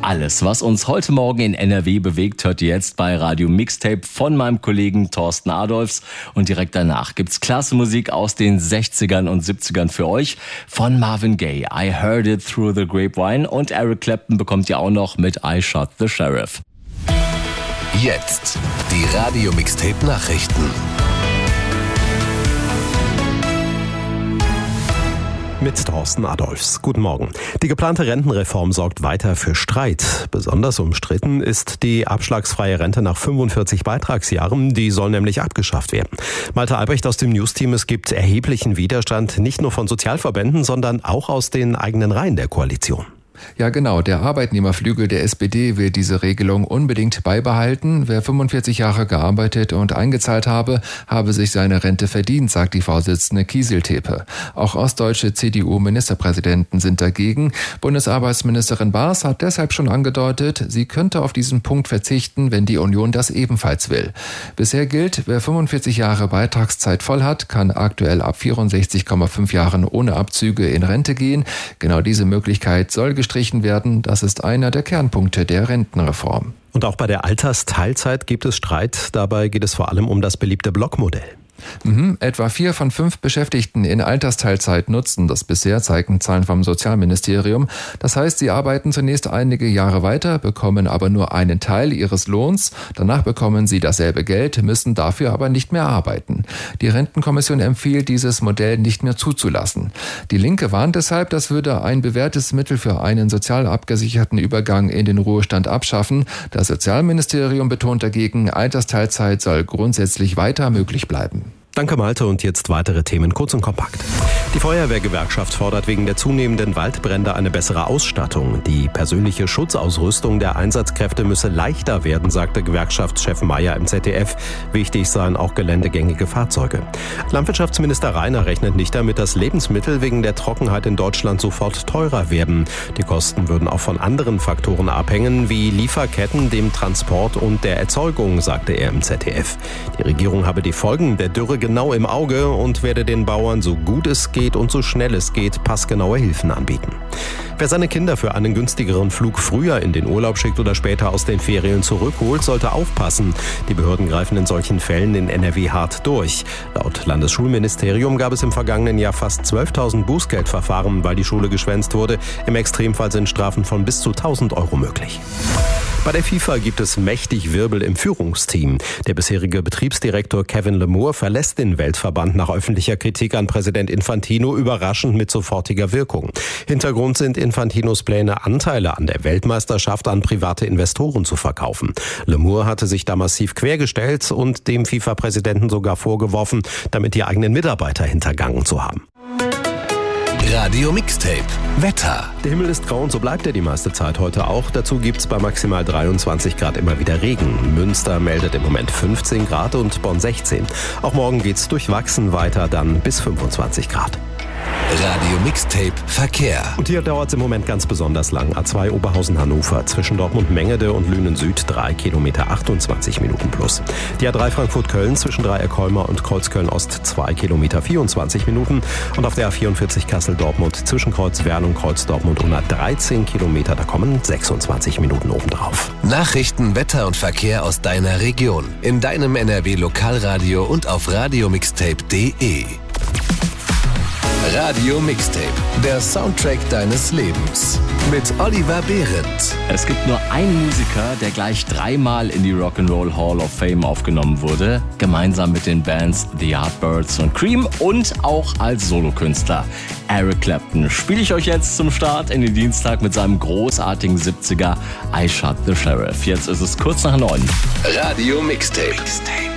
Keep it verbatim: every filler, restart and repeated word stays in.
Alles, was uns heute Morgen in N R W bewegt, hört ihr jetzt bei Radio Mixtape von meinem Kollegen Thorsten Adolphs. Und direkt danach gibt's klasse Musik aus den sechzigern und siebzigern für euch. Von Marvin Gaye, I Heard It Through the Grapevine. Und Eric Clapton bekommt ihr auch noch mit I Shot the Sheriff. Jetzt die Radio Mixtape Nachrichten. Mit Thorsten Adolphs. Guten Morgen. Die geplante Rentenreform sorgt weiter für Streit. Besonders umstritten ist die abschlagsfreie Rente nach fünfundvierzig Beitragsjahren. Die soll nämlich abgeschafft werden. Malte Albrecht aus dem News-Team. Es gibt erheblichen Widerstand, nicht nur von Sozialverbänden, sondern auch aus den eigenen Reihen der Koalition. Ja, genau. Der Arbeitnehmerflügel der S P D will diese Regelung unbedingt beibehalten. Wer fünfundvierzig Jahre gearbeitet und eingezahlt habe, habe sich seine Rente verdient, sagt die Vorsitzende Kieseltepe. Auch ostdeutsche C D U-Ministerpräsidenten sind dagegen. Bundesarbeitsministerin Baas hat deshalb schon angedeutet, sie könnte auf diesen Punkt verzichten, wenn die Union das ebenfalls will. Bisher gilt, wer fünfundvierzig Jahre Beitragszeit voll hat, kann aktuell ab vierundsechzig Komma fünf Jahren ohne Abzüge in Rente gehen. Genau diese Möglichkeit soll gestrichen werden. Das ist einer der Kernpunkte der Rentenreform. Und auch bei der Altersteilzeit gibt es Streit. Dabei geht es vor allem um das beliebte Blockmodell. Mhm. Etwa vier von fünf Beschäftigten in Altersteilzeit nutzen das bisher, zeigen Zahlen vom Sozialministerium. Das heißt, sie arbeiten zunächst einige Jahre weiter, bekommen aber nur einen Teil ihres Lohns. Danach bekommen sie dasselbe Geld, müssen dafür aber nicht mehr arbeiten. Die Rentenkommission empfiehlt, dieses Modell nicht mehr zuzulassen. Die Linke warnt deshalb, das würde ein bewährtes Mittel für einen sozial abgesicherten Übergang in den Ruhestand abschaffen. Das Sozialministerium betont dagegen, Altersteilzeit soll grundsätzlich weiter möglich bleiben. Danke Malte und jetzt weitere Themen kurz und kompakt. Die Feuerwehrgewerkschaft fordert wegen der zunehmenden Waldbrände eine bessere Ausstattung. Die persönliche Schutzausrüstung der Einsatzkräfte müsse leichter werden, sagte Gewerkschaftschef Mayer im Z D F. Wichtig seien auch geländegängige Fahrzeuge. Landwirtschaftsminister Reiner rechnet nicht damit, dass Lebensmittel wegen der Trockenheit in Deutschland sofort teurer werden. Die Kosten würden auch von anderen Faktoren abhängen, wie Lieferketten, dem Transport und der Erzeugung, sagte er im Z D F. Die Regierung habe die Folgen der Dürre genau im Auge und werde den Bauern so gut es geht und so schnell es geht passgenaue Hilfen anbieten. Wer seine Kinder für einen günstigeren Flug früher in den Urlaub schickt oder später aus den Ferien zurückholt, sollte aufpassen. Die Behörden greifen in solchen Fällen in N R W hart durch. Laut Landesschulministerium gab es im vergangenen Jahr fast zwölftausend Bußgeldverfahren, weil die Schule geschwänzt wurde. Im Extremfall sind Strafen von bis zu tausend Euro möglich. Bei der FIFA gibt es mächtig Wirbel im Führungsteam. Der bisherige Betriebsdirektor Kevin Lemure verlässt den Weltverband nach öffentlicher Kritik an Präsident Infantino überraschend mit sofortiger Wirkung. Hintergrund sind Infantinos Pläne, Anteile an der Weltmeisterschaft an private Investoren zu verkaufen. Lemure hatte sich da massiv quergestellt und dem FIFA-Präsidenten sogar vorgeworfen, damit die eigenen Mitarbeiter hintergangen zu haben. Radio Mixtape Wetter. Der Himmel ist grau und so bleibt er die meiste Zeit heute auch. Dazu gibt's bei maximal dreiundzwanzig Grad immer wieder Regen. Münster meldet im Moment fünfzehn Grad und Bonn sechzehn. Auch morgen geht's durchwachsen weiter, dann bis fünfundzwanzig Grad. Radio Mixtape Verkehr. Und hier dauert es im Moment ganz besonders lang. A zwei Oberhausen-Hannover zwischen Dortmund-Mengede und Lünen-Süd drei Kilometer achtundzwanzig Minuten plus. Die A drei Frankfurt-Köln zwischen Dreieck-Holmer und Kreuzköln-Ost zwei Kilometer vierundzwanzig Minuten. Und auf der A vierundvierzig Kassel-Dortmund zwischen Kreuz-Wern und Kreuz-Dortmund hundertdreizehn Kilometer. Da kommen sechsundzwanzig Minuten obendrauf. Nachrichten, Wetter und Verkehr aus deiner Region. In deinem N R W Lokalradio und auf radiomixtape punkt de. Radio Mixtape, der Soundtrack deines Lebens. Mit Oliver Behrendt. Es gibt nur einen Musiker, der gleich dreimal in die Rock'n'Roll Hall of Fame aufgenommen wurde. Gemeinsam mit den Bands The Yardbirds und Cream und auch als Solokünstler. Eric Clapton spiele ich euch jetzt zum Start in den Dienstag mit seinem großartigen siebziger I Shot the Sheriff. Jetzt ist es kurz nach neun. Radio Mixtape. Mixtape.